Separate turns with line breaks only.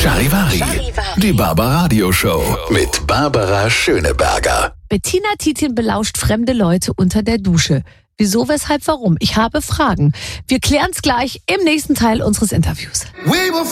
Charivari, die Barbaradio-Show mit Barbara Schöneberger.
Bettina Tietjen belauscht fremde Leute unter der Dusche. Wieso, weshalb, warum? Ich habe Fragen. Wir klären es gleich im nächsten Teil unseres Interviews.
We were